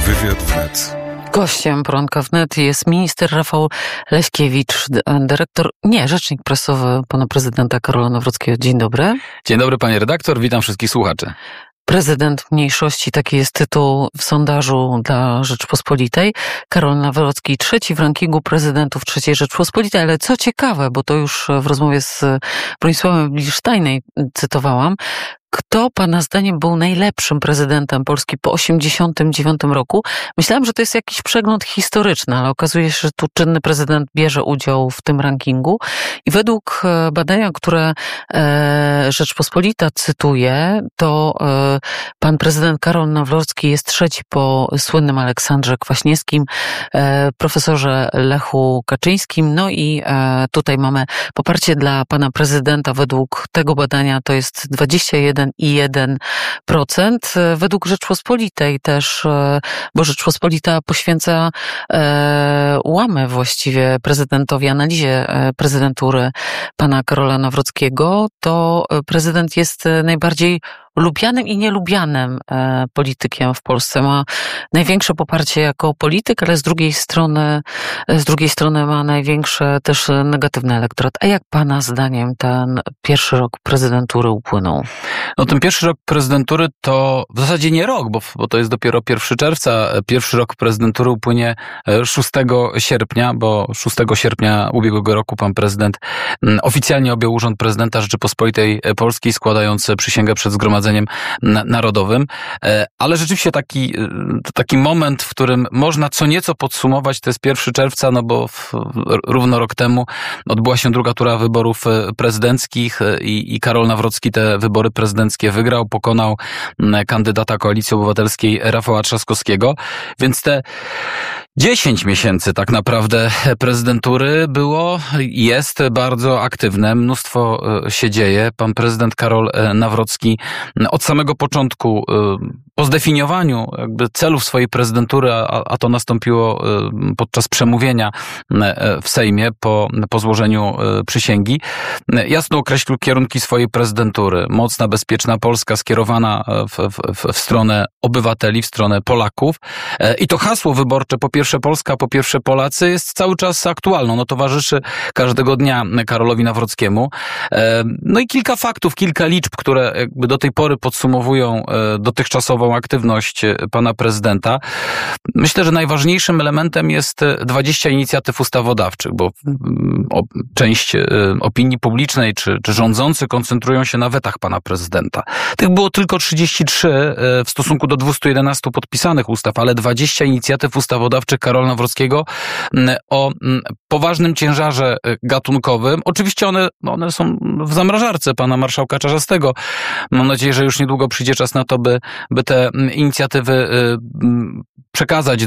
Wywiad wnet. Gościem poranka wnet jest minister Rafał Leśkiewicz, rzecznik prasowy pana prezydenta Karola Nawrockiego. Dzień dobry. Dzień dobry, panie redaktor, witam wszystkich słuchaczy. Prezydent mniejszości, taki jest tytuł w sondażu dla Rzeczpospolitej. Karol Nawrocki trzeci w rankingu prezydentów III Rzeczpospolitej, ale co ciekawe, bo to już w rozmowie z Bronisławem Bilsztajnem cytowałam, kto pana zdaniem był najlepszym prezydentem Polski po 1989 roku? Myślałam, że to jest jakiś przegląd historyczny, ale okazuje się, że tu czynny prezydent bierze udział w tym rankingu i według badania, które Rzeczpospolita cytuje, to pan prezydent Karol Nawrocki jest trzeci po słynnym Aleksandrze Kwaśniewskim, profesorze Lechu Kaczyńskim. No i tutaj mamy poparcie dla pana prezydenta według tego badania to jest 21,1%. Według Rzeczpospolitej też, bo Rzeczpospolita poświęca łamę właściwie prezydentowi, analizie prezydentury pana Karola Nawrockiego, to prezydent jest najbardziej lubianym i nielubianym politykiem w Polsce. Ma największe poparcie jako polityk, ale z drugiej strony ma największe też negatywny elektorat. A jak pana zdaniem ten pierwszy rok prezydentury upłynął? No ten pierwszy rok prezydentury to w zasadzie nie rok, bo to jest dopiero 1 czerwca. Pierwszy rok prezydentury upłynie 6 sierpnia, bo 6 sierpnia ubiegłego roku pan prezydent oficjalnie objął urząd prezydenta Rzeczypospolitej Polskiej, składając przysięgę przed Zgromadzeniem Narodowym. Ale rzeczywiście taki moment, w którym można co nieco podsumować, to jest 1 czerwca, no bo równo rok temu odbyła się druga tura wyborów prezydenckich i Karol Nawrocki te wybory prezydenckie wygrał, pokonał kandydata Koalicji Obywatelskiej Rafała Trzaskowskiego, więc te 10 miesięcy tak naprawdę prezydentury jest bardzo aktywne, mnóstwo się dzieje. Pan prezydent Karol Nawrocki od samego początku, po zdefiniowaniu jakby celów swojej prezydentury, a to nastąpiło podczas przemówienia w Sejmie po złożeniu przysięgi, jasno określił kierunki swojej prezydentury. Mocna, bezpieczna Polska skierowana w stronę obywateli, w stronę Polaków. I to hasło wyborcze, po pierwsze Polska, po pierwsze Polacy, jest cały czas aktualną. No, towarzyszy każdego dnia Karolowi Nawrockiemu. No i kilka faktów, kilka liczb, które jakby do tej pory podsumowują dotychczasową aktywność pana prezydenta. Myślę, że najważniejszym elementem jest 20 inicjatyw ustawodawczych, bo część opinii publicznej czy rządzący koncentrują się na wetach pana prezydenta. Tych było tylko 33 w stosunku do 211 podpisanych ustaw, ale 20 inicjatyw ustawodawczych Karola Nawrockiego o poważnym ciężarze gatunkowym. Oczywiście one są w zamrażarce pana marszałka Czarzastego. Mam nadzieję, że już niedługo przyjdzie czas na to, by te inicjatywy przekazać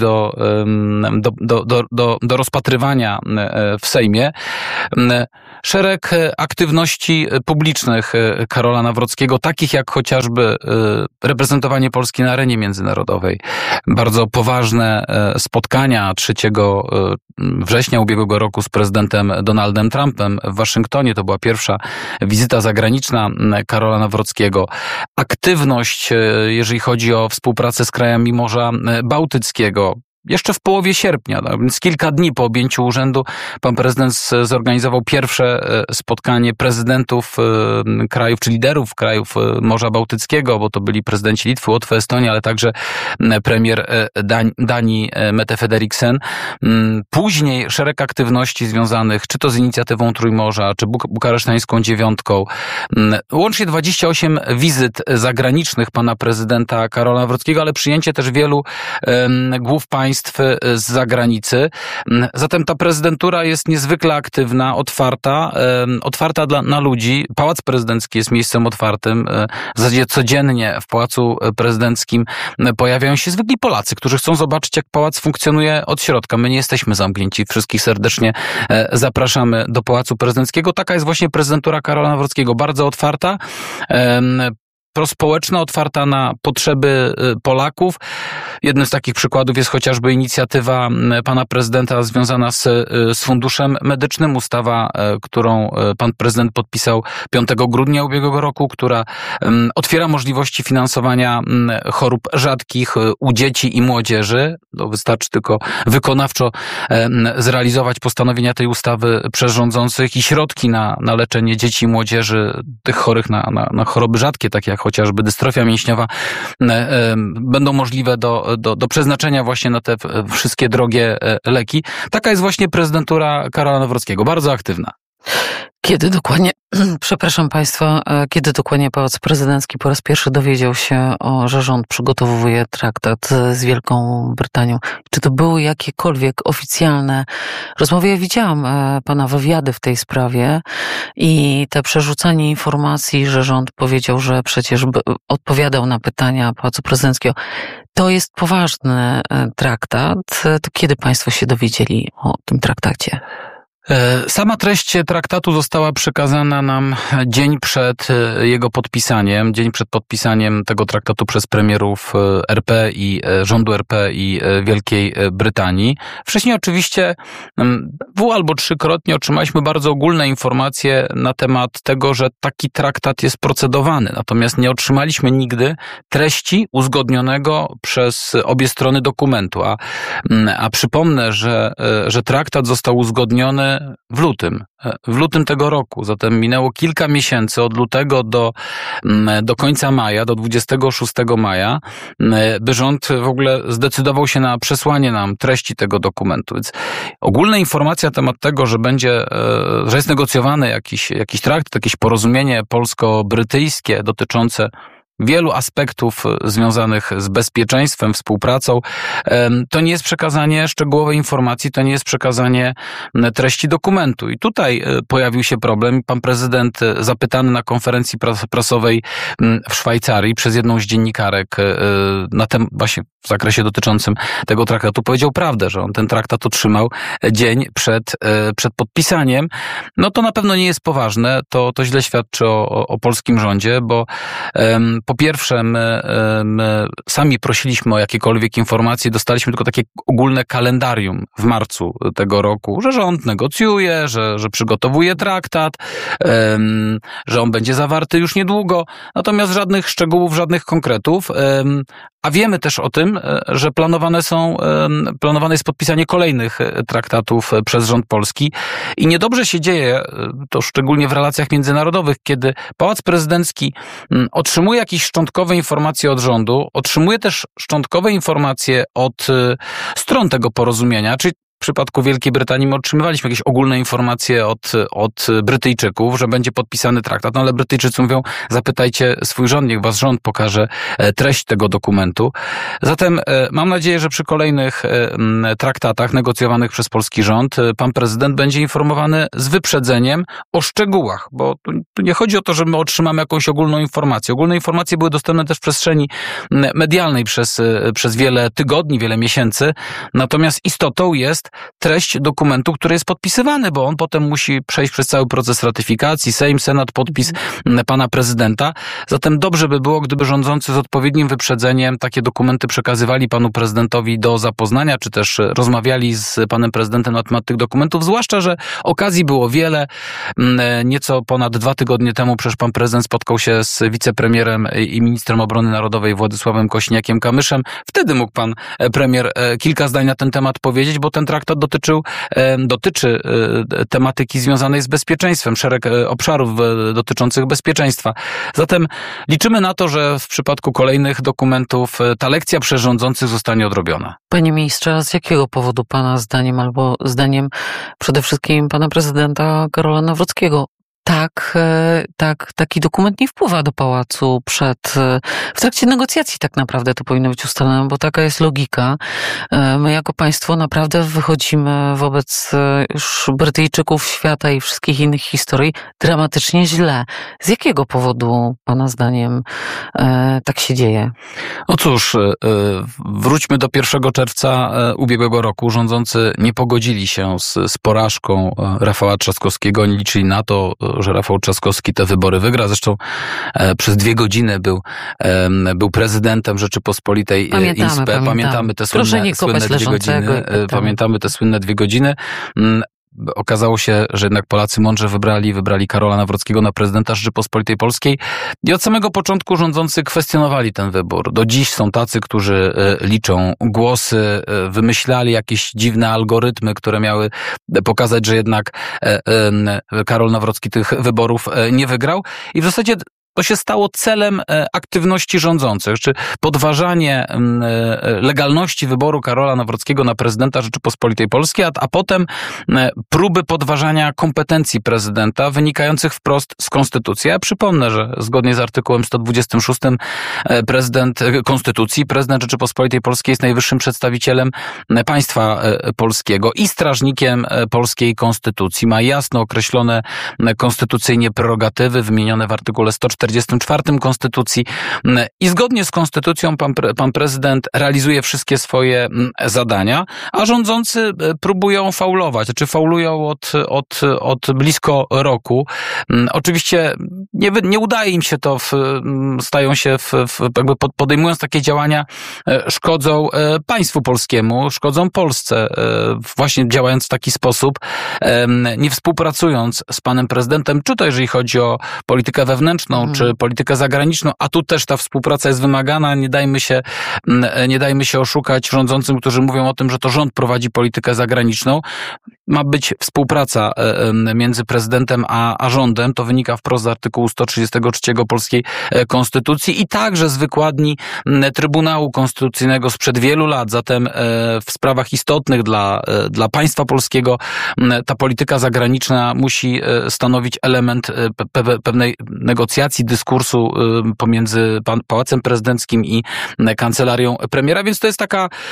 do rozpatrywania w Sejmie. Szereg aktywności publicznych Karola Nawrockiego, takich jak chociażby reprezentowanie Polski na arenie międzynarodowej. Bardzo poważne spotkania 3 września ubiegłego roku z prezydentem Donaldem Trumpem w Waszyngtonie. To była pierwsza wizyta zagraniczna Karola Nawrockiego. Aktywność, jeżeli chodzi o współpracę z krajami Morza Bałtyckiego. Jeszcze w połowie sierpnia, więc kilka dni po objęciu urzędu, pan prezydent zorganizował pierwsze spotkanie prezydentów krajów, czy liderów krajów Morza Bałtyckiego, bo to byli prezydenci Litwy, Łotwy, Estonii, ale także premier Danii Mette Frederiksen. Później szereg aktywności związanych czy to z inicjatywą Trójmorza, czy bukaresztańską dziewiątką. Łącznie 28 wizyt zagranicznych pana prezydenta Karola Nawrockiego, ale przyjęcie też wielu głów państw z zagranicy. Zatem ta prezydentura jest niezwykle aktywna, otwarta na ludzi. Pałac Prezydencki jest miejscem otwartym. W zasadzie codziennie w Pałacu Prezydenckim pojawiają się zwykli Polacy, którzy chcą zobaczyć, jak pałac funkcjonuje od środka. My nie jesteśmy zamknięci. Wszystkich serdecznie zapraszamy do Pałacu Prezydenckiego. Taka jest właśnie prezydentura Karola Nawrockiego. Bardzo otwarta. prospołeczna, otwarta na potrzeby Polaków. Jednym z takich przykładów jest chociażby inicjatywa pana prezydenta związana z Funduszem Medycznym. Ustawa, którą pan prezydent podpisał 5 grudnia ubiegłego roku, która otwiera możliwości finansowania chorób rzadkich u dzieci i młodzieży. To wystarczy tylko wykonawczo zrealizować postanowienia tej ustawy przez rządzących i środki na leczenie dzieci i młodzieży, tych chorych na choroby rzadkie, takie jak chociażby dystrofia mięśniowa, będą możliwe do przeznaczenia właśnie na te wszystkie drogie leki. Taka jest właśnie prezydentura Karola Nawrockiego, bardzo aktywna. Kiedy dokładnie, przepraszam Państwa, kiedy dokładnie Pałac Prezydencki po raz pierwszy dowiedział się, że rząd przygotowuje traktat z Wielką Brytanią? Czy to były jakiekolwiek oficjalne rozmowy? Ja widziałam Pana wywiady w tej sprawie i te przerzucanie informacji, że rząd powiedział, że przecież odpowiadał na pytania Pałacu Prezydenckiego. To jest poważny traktat. To kiedy Państwo się dowiedzieli o tym traktacie? Sama treść traktatu została przekazana nam dzień przed jego podpisaniem, dzień przed podpisaniem tego traktatu przez premierów RP i rządu RP i Wielkiej Brytanii. Wcześniej oczywiście albo 3-krotnie otrzymaliśmy bardzo ogólne informacje na temat tego, że taki traktat jest procedowany. Natomiast nie otrzymaliśmy nigdy treści uzgodnionego przez obie strony dokumentu. A przypomnę, że traktat został uzgodniony w lutym tego roku. Zatem minęło kilka miesięcy od lutego do końca maja, do 26 maja, by rząd w ogóle zdecydował się na przesłanie nam treści tego dokumentu. Więc ogólne informacje na temat tego, że jest negocjowany jakiś traktat, jakieś porozumienie polsko-brytyjskie dotyczące wielu aspektów związanych z bezpieczeństwem, współpracą. To nie jest przekazanie szczegółowej informacji, to nie jest przekazanie treści dokumentu. I tutaj pojawił się problem. Pan prezydent, zapytany na konferencji prasowej w Szwajcarii przez jedną z dziennikarek właśnie w zakresie dotyczącym tego traktatu, powiedział prawdę, że on ten traktat otrzymał dzień przed podpisaniem. No to na pewno nie jest poważne. To źle świadczy o polskim rządzie, bo po pierwsze, my sami prosiliśmy o jakiekolwiek informacje, dostaliśmy tylko takie ogólne kalendarium w marcu tego roku, że rząd negocjuje, że przygotowuje traktat, że on będzie zawarty już niedługo, natomiast żadnych szczegółów, żadnych konkretów. A wiemy też o tym, że planowane jest podpisanie kolejnych traktatów przez rząd polski i niedobrze się dzieje, to szczególnie w relacjach międzynarodowych, kiedy Pałac Prezydencki otrzymuje jakieś szczątkowe informacje od rządu, otrzymuje też szczątkowe informacje od stron tego porozumienia, czyli w przypadku Wielkiej Brytanii my otrzymywaliśmy jakieś ogólne informacje od Brytyjczyków, że będzie podpisany traktat, no ale Brytyjczycy mówią, zapytajcie swój rząd, niech was rząd pokaże treść tego dokumentu. Zatem mam nadzieję, że przy kolejnych traktatach negocjowanych przez polski rząd pan prezydent będzie informowany z wyprzedzeniem o szczegółach, bo tu nie chodzi o to, że my otrzymamy jakąś ogólną informację. Ogólne informacje były dostępne też w przestrzeni medialnej przez wiele tygodni, wiele miesięcy, natomiast istotą jest treść dokumentu, który jest podpisywany, bo on potem musi przejść przez cały proces ratyfikacji, Sejm, Senat, podpis pana prezydenta. Zatem dobrze by było, gdyby rządzący z odpowiednim wyprzedzeniem takie dokumenty przekazywali panu prezydentowi do zapoznania, czy też rozmawiali z panem prezydentem na temat tych dokumentów, zwłaszcza, że okazji było wiele. Nieco ponad 2 tygodnie temu przecież pan prezydent spotkał się z wicepremierem i ministrem obrony narodowej Władysławem Kosiniakiem-Kamyszem. Wtedy mógł pan premier kilka zdań na ten temat powiedzieć, bo ten traktat dotyczy tematyki związanej z bezpieczeństwem, szereg obszarów dotyczących bezpieczeństwa. Zatem liczymy na to, że w przypadku kolejnych dokumentów ta lekcja przez rządzących zostanie odrobiona. Panie ministrze, z jakiego powodu pana zdaniem, albo zdaniem przede wszystkim pana prezydenta Karola Nawrockiego, taki dokument nie wpływa do pałacu w trakcie negocjacji tak naprawdę to powinno być ustalone, bo taka jest logika. My jako państwo naprawdę wychodzimy wobec już Brytyjczyków, świata i wszystkich innych historii dramatycznie źle. Z jakiego powodu pana zdaniem tak się dzieje? No cóż, wróćmy do 1 czerwca ubiegłego roku. Rządzący nie pogodzili się z porażką Rafała Trzaskowskiego, oni liczyli na to, że Rafał Trzaskowski te wybory wygra. Zresztą przez 2 godziny był prezydentem Rzeczypospolitej. Pamiętamy te słynne 2 godziny. Pamiętamy te słynne 2 godziny. Okazało się, że jednak Polacy mądrze wybrali Karola Nawrockiego na prezydenta Rzeczypospolitej Polskiej i od samego początku rządzący kwestionowali ten wybór. Do dziś są tacy, którzy liczą głosy, wymyślali jakieś dziwne algorytmy, które miały pokazać, że jednak Karol Nawrocki tych wyborów nie wygrał i w zasadzie to się stało celem aktywności rządzących, czy podważanie legalności wyboru Karola Nawrockiego na prezydenta Rzeczypospolitej Polskiej, a potem próby podważania kompetencji prezydenta wynikających wprost z Konstytucji. Ja przypomnę, że zgodnie z artykułem 126 Konstytucji prezydent Rzeczypospolitej Polskiej jest najwyższym przedstawicielem państwa polskiego i strażnikiem polskiej konstytucji. Ma jasno określone konstytucyjnie prerogatywy wymienione w artykule 144 Konstytucji i zgodnie z Konstytucją pan prezydent realizuje wszystkie swoje zadania, a rządzący próbują faulować, znaczy faulują od blisko roku. Oczywiście nie udaje im się to, stają się, jakby podejmując takie działania, szkodzą państwu polskiemu, szkodzą Polsce, właśnie działając w taki sposób, nie współpracując z panem prezydentem, czy to jeżeli chodzi o politykę wewnętrzną, czy politykę zagraniczną, a tu też ta współpraca jest wymagana. Nie dajmy się oszukać rządzącym, którzy mówią o tym, że to rząd prowadzi politykę zagraniczną. Ma być współpraca między prezydentem a rządem. To wynika wprost z artykułu 133 polskiej konstytucji i także z wykładni Trybunału Konstytucyjnego sprzed wielu lat. Zatem w sprawach istotnych dla państwa polskiego ta polityka zagraniczna musi stanowić element pewnej negocjacji, dyskursu pomiędzy Pałacem Prezydenckim i kancelarią premiera, więc to jest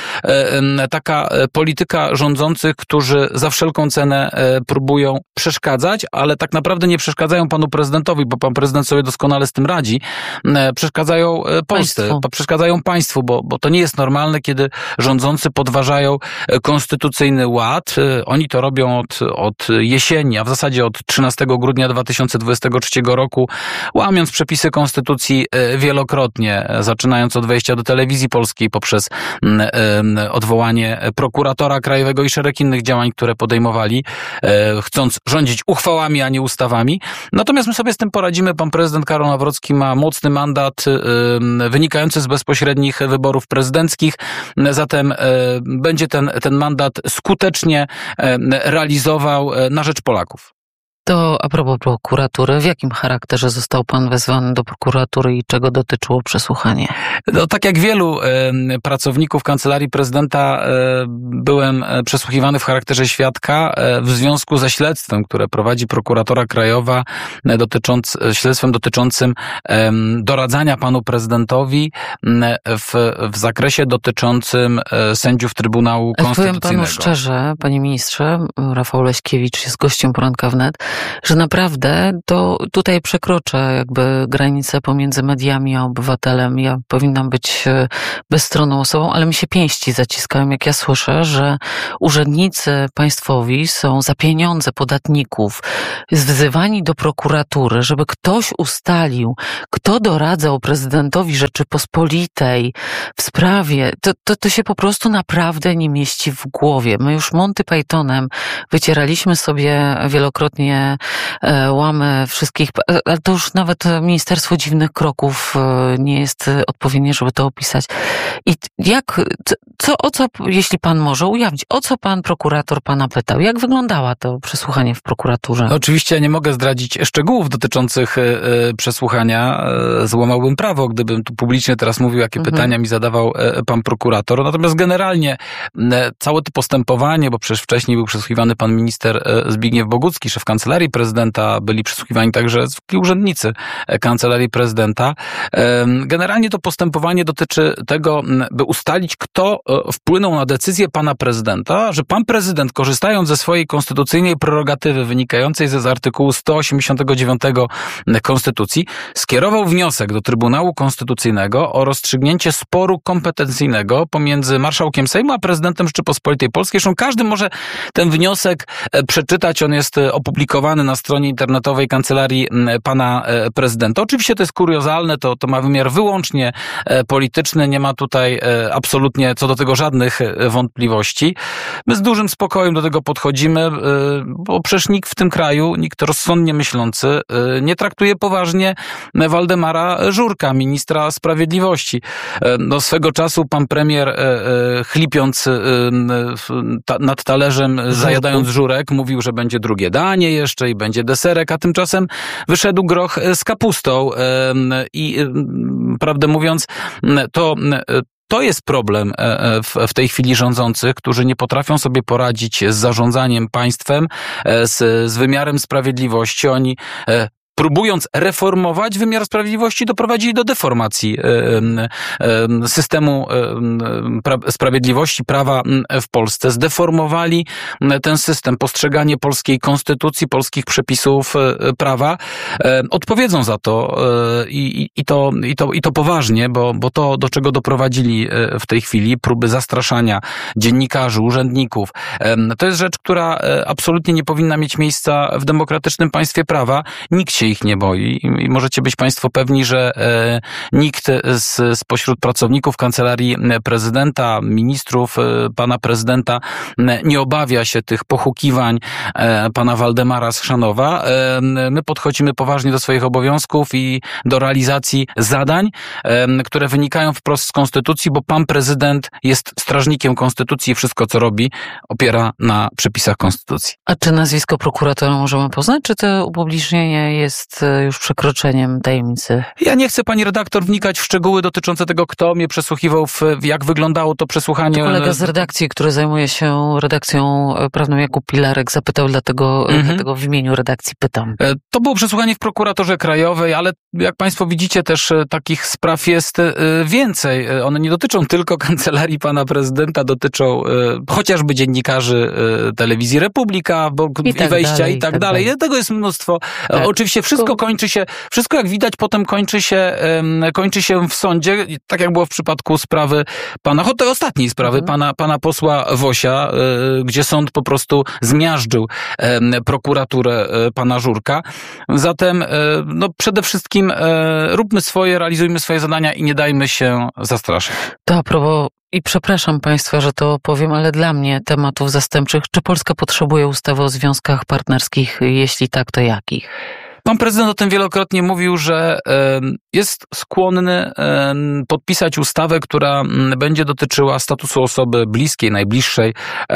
taka polityka rządzących, którzy za wszelką cenę próbują przeszkadzać, ale tak naprawdę nie przeszkadzają panu prezydentowi, bo pan prezydent sobie doskonale z tym radzi. Przeszkadzają Polsce, przeszkadzają państwu, bo to nie jest normalne, kiedy rządzący podważają konstytucyjny ład. Oni to robią od jesieni, a w zasadzie od 13 grudnia 2023 roku, łamiąc przepisy konstytucji wielokrotnie, zaczynając od wejścia do telewizji polskiej poprzez odwołanie prokuratora krajowego i szereg innych działań, które podejmowali, chcąc rządzić uchwałami, a nie ustawami. Natomiast my sobie z tym poradzimy. Pan prezydent Karol Nawrocki ma mocny mandat wynikający z bezpośrednich wyborów prezydenckich. Zatem będzie ten mandat skutecznie realizował na rzecz Polaków. To a propos prokuratury, w jakim charakterze został pan wezwany do prokuratury i czego dotyczyło przesłuchanie? No, tak jak wielu pracowników Kancelarii Prezydenta byłem przesłuchiwany w charakterze świadka w związku ze śledztwem, które prowadzi prokuratora krajowa, śledztwem dotyczącym doradzania panu prezydentowi w zakresie dotyczącym sędziów Trybunału Konstytucyjnego. Powiem panu szczerze, panie ministrze, Rafał Leśkiewicz jest gościem poranka wnet, że naprawdę to tutaj przekroczę jakby granicę pomiędzy mediami a obywatelem. Ja powinnam być bezstronną osobą, ale mi się pięści zaciskają, jak ja słyszę, że urzędnicy państwowi są za pieniądze podatników wzywani do prokuratury, żeby ktoś ustalił, kto doradzał prezydentowi Rzeczypospolitej w sprawie. To się po prostu naprawdę nie mieści w głowie. My już Monty Pythonem wycieraliśmy sobie wielokrotnie łamy wszystkich, ale to już nawet Ministerstwo Dziwnych Kroków nie jest odpowiednie, żeby to opisać. I jeśli pan może ujawnić, o co pan prokurator pana pytał? Jak wyglądało to przesłuchanie w prokuraturze? No, oczywiście nie mogę zdradzić szczegółów dotyczących przesłuchania. Złamałbym prawo, gdybym tu publicznie teraz mówił, jakie pytania mi zadawał pan prokurator. Natomiast generalnie całe to postępowanie, bo przecież wcześniej był przesłuchiwany pan minister Zbigniew Bogucki, szef Kancelarii Prezydenta, byli przesłuchiwani także urzędnicy Kancelarii Prezydenta. Generalnie to postępowanie dotyczy tego, by ustalić, kto wpłynął na decyzję pana prezydenta, że pan prezydent, korzystając ze swojej konstytucyjnej prerogatywy wynikającej z artykułu 189 Konstytucji, skierował wniosek do Trybunału Konstytucyjnego o rozstrzygnięcie sporu kompetencyjnego pomiędzy marszałkiem Sejmu a prezydentem Rzeczypospolitej Polskiej. Zresztą każdy może ten wniosek przeczytać, on jest opublikowany opublikowany na stronie internetowej kancelarii pana prezydenta. Oczywiście to jest kuriozalne, to ma wymiar wyłącznie polityczny, nie ma tutaj absolutnie co do tego żadnych wątpliwości. My z dużym spokojem do tego podchodzimy, bo przecież nikt w tym kraju, nikt rozsądnie myślący nie traktuje poważnie Waldemara Żurka, ministra sprawiedliwości. No, swego czasu pan premier, chlipiąc nad talerzem, zajadając żurek, mówił, że będzie drugie danie jeszcze i będzie deserek, a tymczasem wyszedł groch z kapustą i prawdę mówiąc, to jest problem w tej chwili rządzących, którzy nie potrafią sobie poradzić z zarządzaniem państwem, z wymiarem sprawiedliwości. Oni próbując reformować wymiar sprawiedliwości, doprowadzili do deformacji systemu sprawiedliwości, prawa w Polsce. Zdeformowali ten system, postrzeganie polskiej konstytucji, polskich przepisów prawa. Odpowiedzą za to i to poważnie, bo to, do czego doprowadzili w tej chwili, próby zastraszania dziennikarzy, urzędników, to jest rzecz, która absolutnie nie powinna mieć miejsca w demokratycznym państwie prawa. Nikt się ich nie boi i możecie być państwo pewni, że nikt spośród pracowników kancelarii prezydenta, ministrów pana prezydenta nie obawia się tych pohukiwań pana Waldemara z Chrzanowa. My podchodzimy poważnie do swoich obowiązków i do realizacji zadań, które wynikają wprost z konstytucji, bo pan prezydent jest strażnikiem konstytucji i wszystko, co robi, opiera na przepisach konstytucji. A czy nazwisko prokuratora możemy poznać, czy to upublicznienie jest już przekroczeniem tajemnicy? Ja nie chcę, pani redaktor, wnikać w szczegóły dotyczące tego, kto mnie przesłuchiwał, jak wyglądało to przesłuchanie. To kolega z redakcji, który zajmuje się redakcją prawną, Jakub Pilarek, zapytał, dlatego w imieniu redakcji pytam. To było przesłuchanie w prokuraturze krajowej, ale jak państwo widzicie, też takich spraw jest więcej. One nie dotyczą tylko kancelarii pana prezydenta, dotyczą chociażby dziennikarzy telewizji Republika, i wejścia dalej, i tak dalej. Tego jest mnóstwo. Tak. Oczywiście wszystko kończy się, wszystko jak widać potem kończy się w sądzie, tak jak było w przypadku sprawy tej ostatniej sprawy, pana posła Wosia, gdzie sąd po prostu zmiażdżył prokuraturę pana Żurka. Zatem przede wszystkim róbmy swoje, realizujmy swoje zadania i nie dajmy się zastraszyć. To a propos, i przepraszam państwa, że to powiem, ale dla mnie tematów zastępczych, czy Polska potrzebuje ustawy o związkach partnerskich? Jeśli tak, to jakich? Pan prezydent o tym wielokrotnie mówił, że jest skłonny podpisać ustawę, która będzie dotyczyła statusu osoby bliskiej, najbliższej.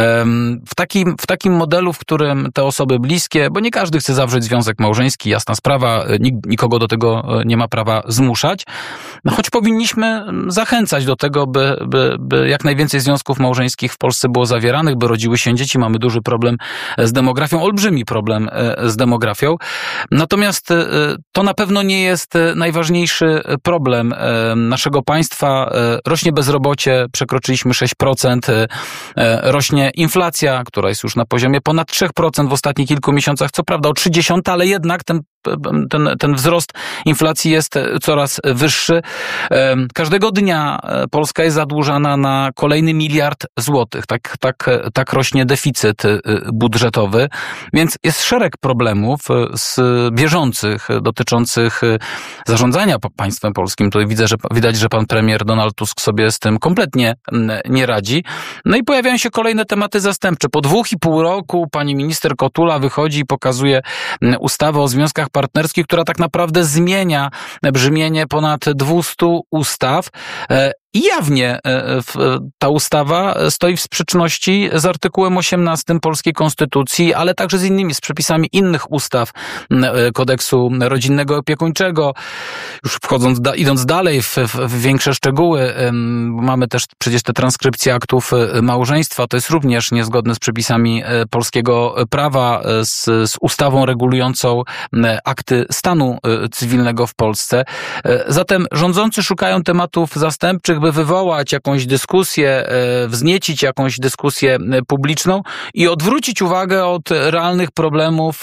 W takim modelu, w którym te osoby bliskie, bo nie każdy chce zawrzeć związek małżeński, jasna sprawa, nikogo do tego nie ma prawa zmuszać, choć powinniśmy zachęcać do tego, by jak najwięcej związków małżeńskich w Polsce było zawieranych, by rodziły się dzieci. Mamy duży problem z demografią, olbrzymi problem z demografią. Natomiast to na pewno nie jest najważniejszy problem naszego państwa. Rośnie bezrobocie, przekroczyliśmy 6%, rośnie inflacja, która jest już na poziomie ponad 3% w ostatnich kilku miesiącach. Co prawda o 0,3, ale jednak ten wzrost inflacji jest coraz wyższy. Każdego dnia Polska jest zadłużana na kolejny 1 miliard złotych. Tak rośnie deficyt budżetowy. Więc jest szereg problemów bieżących dotyczących zarządzania państwem polskim. Tutaj widać, że pan premier Donald Tusk sobie z tym kompletnie nie radzi. No i pojawiają się kolejne tematy zastępcze. Po 2,5 roku pani minister Kotula wychodzi i pokazuje ustawę o związkach partnerskich, która tak naprawdę zmienia brzmienie ponad 200 ustaw. I jawnie ta ustawa stoi w sprzeczności z artykułem 18 polskiej konstytucji, ale także z przepisami innych ustaw, kodeksu rodzinnego i opiekuńczego. Już idąc dalej w większe szczegóły, mamy też przecież te transkrypcje aktów małżeństwa. To jest również niezgodne z przepisami polskiego prawa, z ustawą regulującą akty stanu cywilnego w Polsce. Zatem rządzący szukają tematów zastępczych, by wywołać jakąś dyskusję, wzniecić jakąś dyskusję publiczną i odwrócić uwagę od realnych problemów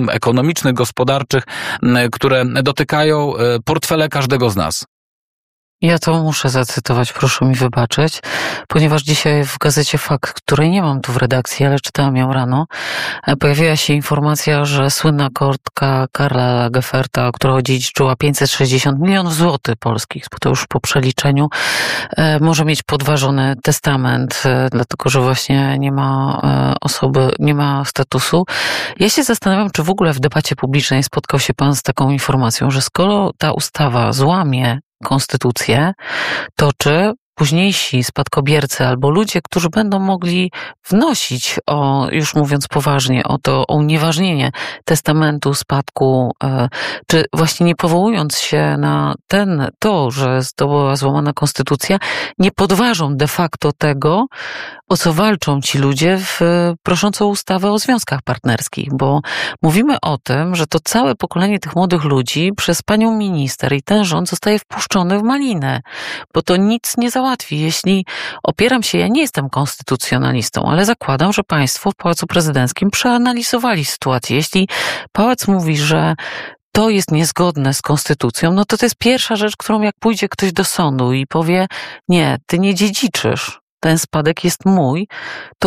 ekonomicznych, gospodarczych, które dotykają portfele każdego z nas. Ja to muszę zacytować, proszę mi wybaczyć, ponieważ dzisiaj w gazecie Fakt, której nie mam tu w redakcji, ale czytałam ją rano, pojawiła się informacja, że słynna kotka Karla Lagerfelda, która odziedziczyła 560 milionów złotych polskich, bo to już po przeliczeniu, może mieć podważony testament, dlatego że właśnie nie ma osoby, nie ma statusu. Ja się zastanawiam, czy w ogóle w debacie publicznej spotkał się pan z taką informacją, że skoro ta ustawa złamie konstytucję, to czy późniejsi spadkobiercy albo ludzie, którzy będą mogli wnosić już mówiąc poważnie, o unieważnienie testamentu, spadku, czy właśnie nie powołując się na to, że była złamana konstytucja, nie podważą de facto tego, o co walczą ci ludzie prosząc o ustawę o związkach partnerskich, bo mówimy o tym, że to całe pokolenie tych młodych ludzi przez panią minister i ten rząd zostaje wpuszczony w malinę, bo to nic nie załatwi. Jeśli opieram się, ja nie jestem konstytucjonalistą, ale zakładam, że państwo w Pałacu Prezydenckim przeanalizowali sytuację. Jeśli Pałac mówi, że to jest niezgodne z konstytucją, no to jest pierwsza rzecz, którą jak pójdzie ktoś do sądu i powie, nie, ty nie dziedziczysz, ten spadek jest mój, to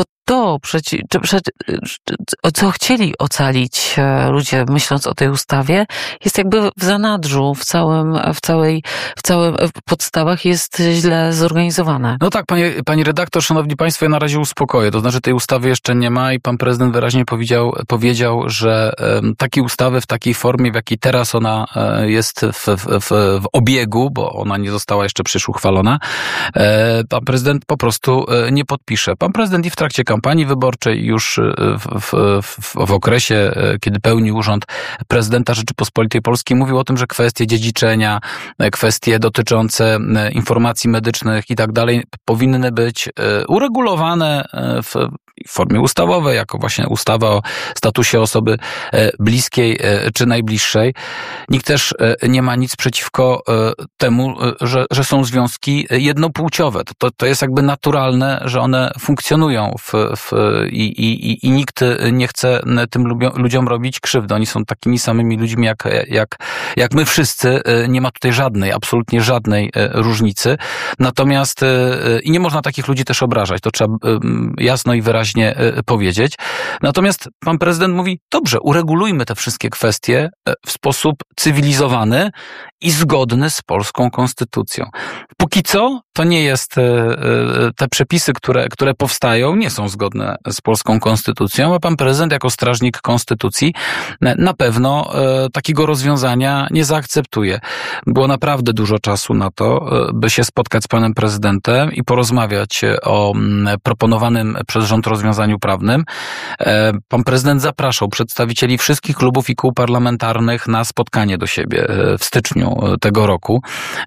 co chcieli ocalić ludzie, myśląc o tej ustawie, jest jakby w zanadrzu, w podstawach jest źle zorganizowane. No tak, pani redaktor, szanowni państwo, ja na razie uspokoję. To znaczy tej ustawy jeszcze nie ma i pan prezydent wyraźnie powiedział, że takiej ustawy w takiej formie, w jakiej teraz ona jest w obiegu, bo ona nie została jeszcze przecież uchwalona, pan prezydent po prostu nie podpisze. Pan prezydent i w trakcie kampanii wyborczej, już w okresie, kiedy pełnił urząd prezydenta Rzeczypospolitej Polskiej, mówił o tym, że kwestie dziedziczenia, kwestie dotyczące informacji medycznych i tak dalej powinny być uregulowane w formie ustawowej, jako właśnie ustawa o statusie osoby bliskiej czy najbliższej. Nikt też nie ma nic przeciwko temu, że są związki jednopłciowe. To jest jakby naturalne, że one funkcjonują i nikt nie chce tym ludziom robić krzywdy. Oni są takimi samymi ludźmi jak my wszyscy. Nie ma tutaj absolutnie żadnej różnicy. Natomiast i nie można takich ludzi też obrażać. To trzeba jasno i wyraźnie powiedzieć. Natomiast pan prezydent mówi, dobrze, uregulujmy te wszystkie kwestie w sposób cywilizowany i zgodny z polską konstytucją. Póki co to nie jest, te przepisy, które powstają, nie są zgodne z polską konstytucją, a pan prezydent jako strażnik konstytucji na pewno takiego rozwiązania nie zaakceptuje. Było naprawdę dużo czasu na to, by się spotkać z panem prezydentem i porozmawiać o proponowanym przez rząd rozwiązaniu prawnym. Pan prezydent zapraszał przedstawicieli wszystkich klubów i kół parlamentarnych na spotkanie do siebie w styczniu tego roku.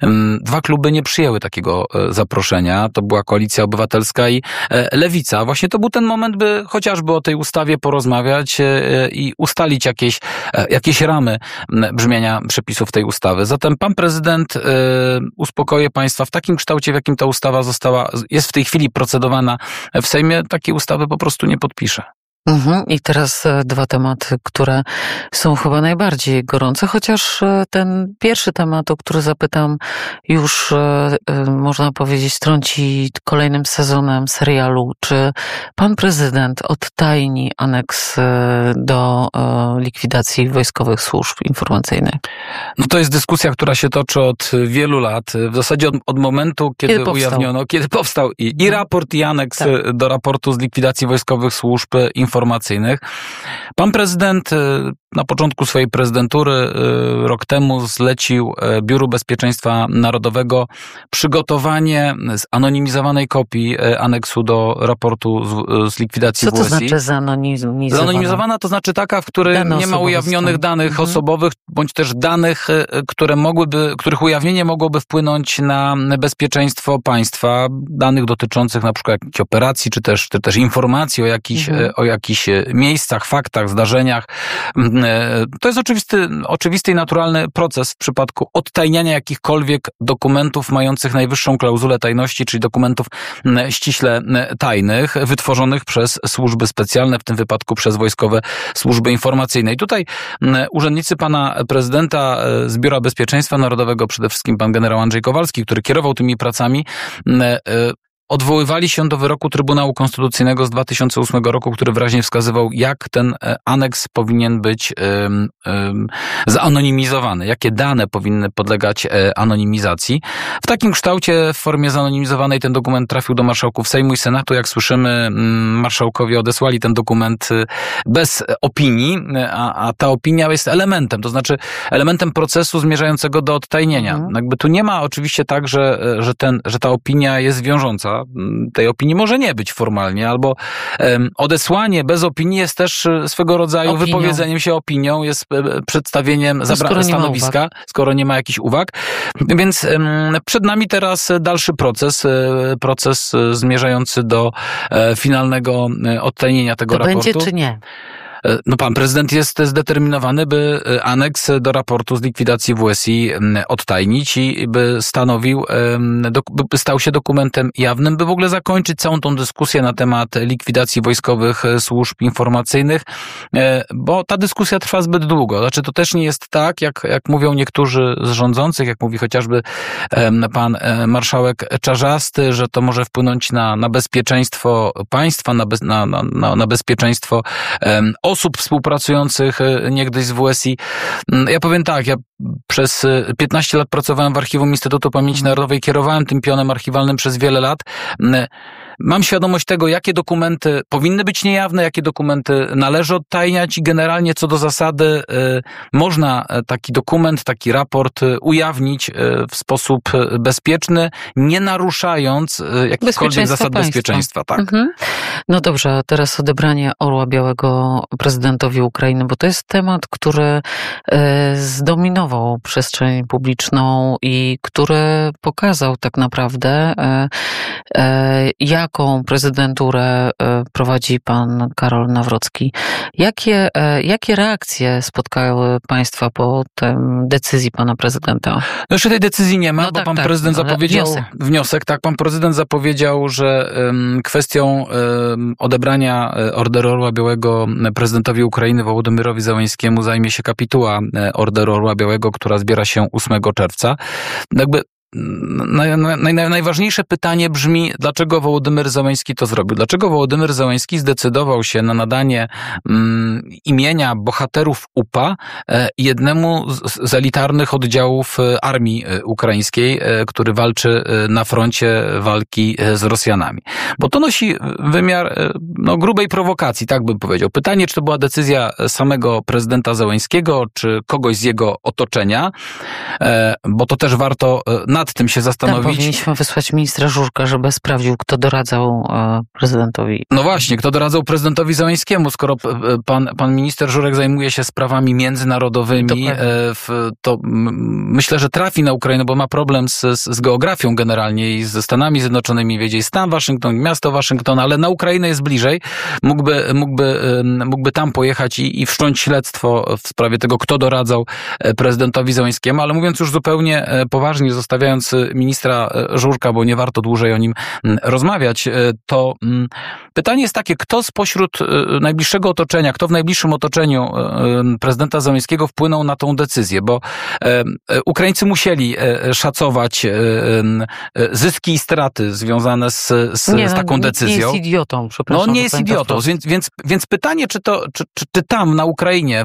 2 kluby nie przyjęły takiego zaproszenia. To była Koalicja Obywatelska i Lewica. Właśnie to był ten moment, by chociażby o tej ustawie porozmawiać i ustalić jakieś ramy brzmienia przepisów tej ustawy. Zatem pan prezydent, uspokoję państwa, w takim kształcie, w jakim ta ustawa jest w tej chwili procedowana w Sejmie, takiej ustawy po prostu nie podpisze. I teraz 2 tematy, które są chyba najbardziej gorące, chociaż ten pierwszy temat, o który zapytam, już można powiedzieć trąci kolejnym sezonem serialu. Czy pan prezydent odtajni aneks do likwidacji wojskowych służb informacyjnych? No to jest dyskusja, która się toczy od wielu lat. W zasadzie od momentu, kiedy powstał i raport, i aneks do raportu z likwidacji wojskowych służb informacyjnych. Pan prezydent na początku swojej prezydentury rok temu zlecił Biuru Bezpieczeństwa Narodowego przygotowanie zanonimizowanej kopii aneksu do raportu z likwidacji WSI. Co to znaczy zanonimizowana? Zanonimizowana to znaczy taka, w której nie ma ujawnionych danych osobowych, bądź też danych, których ujawnienie mogłoby wpłynąć na bezpieczeństwo państwa, danych dotyczących na przykład jakichś operacji, czy też informacji o jakichś miejscach, faktach, zdarzeniach. To jest oczywisty i naturalny proces w przypadku odtajniania jakichkolwiek dokumentów mających najwyższą klauzulę tajności, czyli dokumentów ściśle tajnych, wytworzonych przez służby specjalne, w tym wypadku przez wojskowe służby informacyjne. I tutaj urzędnicy pana prezydenta z Biura Bezpieczeństwa Narodowego, przede wszystkim pan generał Andrzej Kowalski, który kierował tymi pracami, odwoływali się do wyroku Trybunału Konstytucyjnego z 2008 roku, który wyraźnie wskazywał, jak ten aneks powinien być zanonimizowany, jakie dane powinny podlegać anonimizacji. W takim kształcie, w formie zanonimizowanej ten dokument trafił do marszałków Sejmu i Senatu. Jak słyszymy, marszałkowie odesłali ten dokument bez opinii, a ta opinia jest elementem, to znaczy elementem procesu zmierzającego do odtajnienia. Jakby tu nie ma oczywiście tak, że ta opinia jest wiążąca. Tej opinii może nie być formalnie, albo odesłanie bez opinii jest też swego rodzaju wypowiedzeniem się opinią, jest przedstawieniem stanowiska, skoro nie ma jakichś uwag. Więc przed nami teraz dalszy proces zmierzający do finalnego odtajnienia tego raportu. Będzie czy nie? No, pan prezydent jest zdeterminowany, by aneks do raportu z likwidacji WSI odtajnić i by stał się dokumentem jawnym, by w ogóle zakończyć całą tą dyskusję na temat likwidacji wojskowych służb informacyjnych, bo ta dyskusja trwa zbyt długo. Znaczy, to też nie jest tak, jak mówią niektórzy z rządzących, jak mówi chociażby pan marszałek Czarzasty, że to może wpłynąć na bezpieczeństwo państwa, na bezpieczeństwo osób współpracujących niegdyś z WSI. Ja powiem tak, ja przez 15 lat pracowałem w Archiwum Instytutu Pamięci Narodowej, kierowałem tym pionem archiwalnym przez wiele lat. Mam świadomość tego, jakie dokumenty powinny być niejawne, jakie dokumenty należy odtajniać i generalnie co do zasady można taki dokument, taki raport ujawnić w sposób bezpieczny, nie naruszając jakichkolwiek zasad bezpieczeństwa. Tak. No dobrze, a teraz odebranie Orła Białego prezydentowi Ukrainy, bo to jest temat, który zdominował przestrzeń publiczną i który pokazał tak naprawdę, jaką prezydenturę prowadzi pan Karol Nawrocki. Jakie reakcje spotkały państwa po tej decyzji pana prezydenta? No jeszcze tej decyzji nie ma, bo pan prezydent zapowiedział wniosek. Tak, pan prezydent zapowiedział, że kwestią odebrania Orderu Orła Białego prezydentowi Ukrainy Wołodymyrowi Zełenskiemu zajmie się kapituła Orderu Orła Białego, która zbiera się 8 czerwca. Jakby najważniejsze pytanie brzmi, dlaczego Wołodymyr Zełenski to zrobił? Dlaczego Wołodymyr Zełenski zdecydował się na nadanie imienia bohaterów UPA jednemu z elitarnych oddziałów armii ukraińskiej, który walczy na froncie walki z Rosjanami? Bo to nosi wymiar grubej prowokacji, tak bym powiedział. Pytanie, czy to była decyzja samego prezydenta Zełenskiego, czy kogoś z jego otoczenia, bo to też warto nad tym się zastanowić. Tam powinniśmy wysłać ministra Żurka, żeby sprawdził, kto doradzał prezydentowi. No właśnie, kto doradzał prezydentowi Zełenskiemu, skoro pan minister Żurek zajmuje się sprawami międzynarodowymi, to myślę, że trafi na Ukrainę, bo ma problem z geografią generalnie i ze Stanami Zjednoczonymi, wiedzieć stan Waszyngton, miasto Waszyngton, ale na Ukrainę jest bliżej. Mógłby tam pojechać i wszcząć śledztwo w sprawie tego, kto doradzał prezydentowi Zełenskiemu, ale mówiąc już zupełnie poważnie, zostawiając ministra Żurka, bo nie warto dłużej o nim rozmawiać, to pytanie jest takie, kto spośród najbliższego otoczenia, kto w najbliższym otoczeniu prezydenta Zełenskiego wpłynął na tą decyzję, bo Ukraińcy musieli szacować zyski i straty związane z taką decyzją. Nie jest idiotą, przepraszam. No nie jest idiotą, więc pytanie, czy tam na Ukrainie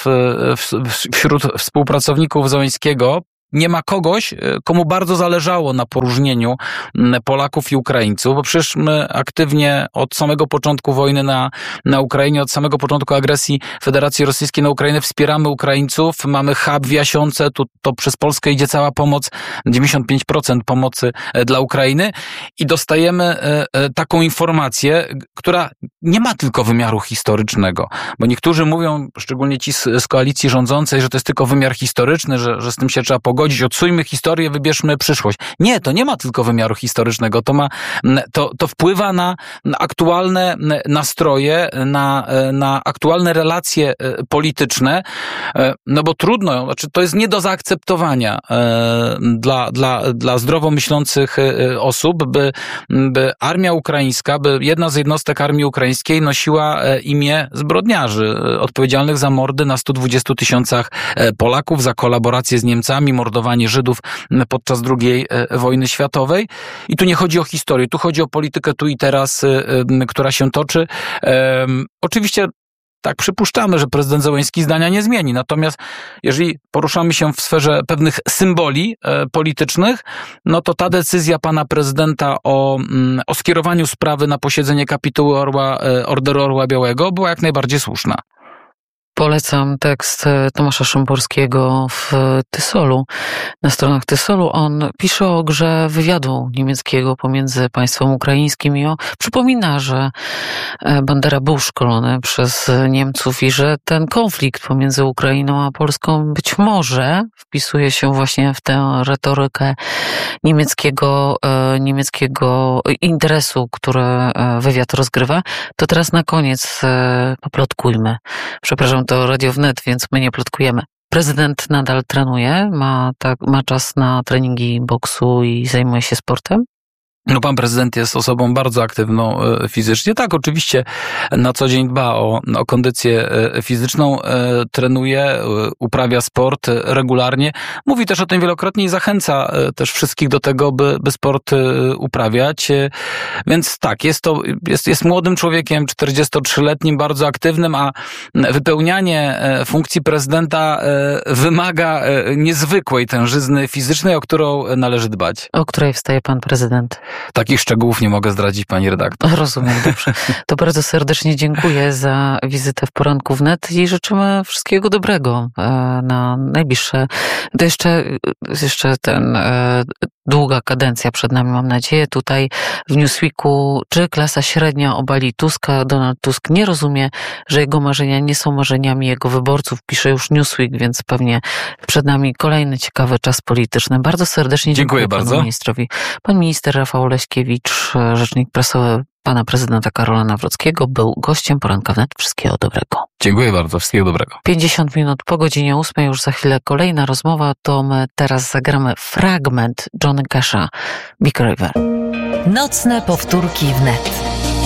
wśród współpracowników Zełenskiego nie ma kogoś, komu bardzo zależało na porozumieniu Polaków i Ukraińców, bo przecież my aktywnie od samego początku wojny na Ukrainie, od samego początku agresji Federacji Rosyjskiej na Ukrainę wspieramy Ukraińców, mamy hub w Jasionce, to przez Polskę idzie cała pomoc, 95% pomocy dla Ukrainy i dostajemy taką informację, która nie ma tylko wymiaru historycznego, bo niektórzy mówią, szczególnie ci z koalicji rządzącej, że to jest tylko wymiar historyczny, że z tym się trzeba pogodzić. pogodzić, odsujmy historię, wybierzmy przyszłość. Nie, to nie ma tylko wymiaru historycznego, to wpływa na aktualne nastroje, na aktualne relacje polityczne, no bo trudno, znaczy to jest nie do zaakceptowania dla zdrowo myślących osób, by armia ukraińska, by jedna z jednostek armii ukraińskiej nosiła imię zbrodniarzy odpowiedzialnych za mordy na 120 000 Polaków, za kolaborację z Niemcami, mordowanie Żydów podczas II wojny światowej. I tu nie chodzi o historię, tu chodzi o politykę tu i teraz, która się toczy. Oczywiście tak, przypuszczamy, że prezydent Zełenski zdania nie zmieni. Natomiast jeżeli poruszamy się w sferze pewnych symboli politycznych, no to ta decyzja pana prezydenta o skierowaniu sprawy na posiedzenie kapituły Orderu Orła Białego była jak najbardziej słuszna. Polecam tekst Tomasza Szymborskiego w Tysolu, na stronach Tysolu. On pisze o grze wywiadu niemieckiego pomiędzy państwem ukraińskim i przypomina, że Bandera był szkolony przez Niemców i że ten konflikt pomiędzy Ukrainą a Polską być może wpisuje się właśnie w tę retorykę niemieckiego interesu, który wywiad rozgrywa. To teraz na koniec poplotkujmy. Przepraszam, to Radio Wnet, więc my nie plotkujemy. Prezydent nadal trenuje, ma czas na treningi boksu i zajmuje się sportem? No, pan prezydent jest osobą bardzo aktywną fizycznie. Tak, oczywiście na co dzień dba o kondycję fizyczną, trenuje, uprawia sport regularnie. Mówi też o tym wielokrotnie i zachęca też wszystkich do tego, by sport uprawiać. Więc tak, jest młodym człowiekiem, 43-letnim, bardzo aktywnym, a wypełnianie funkcji prezydenta wymaga niezwykłej tężyzny fizycznej, o którą należy dbać. O której wstaje pan prezydent? Takich szczegółów nie mogę zdradzić, pani redaktor. Rozumiem, dobrze. To bardzo serdecznie dziękuję za wizytę w Poranku Wnet i życzymy wszystkiego dobrego na najbliższe. To jeszcze długa kadencja przed nami, mam nadzieję. Tutaj w Newsweeku, czy klasa średnia obali Tuska? Donald Tusk nie rozumie, że jego marzenia nie są marzeniami jego wyborców. Pisze już Newsweek, więc pewnie przed nami kolejny ciekawy czas polityczny. Bardzo serdecznie dziękuję panu ministrowi. Pan minister Rafał Leśkiewicz, rzecznik prasowy pana prezydenta Karola Nawrockiego, był gościem Poranka Wnet. Wszystkiego dobrego. Dziękuję bardzo, wszystkiego dobrego. 50 minut po godzinie 8, już za chwilę kolejna rozmowa, to my teraz zagramy fragment Johnny Casha, Big River. Nocne powtórki wnet.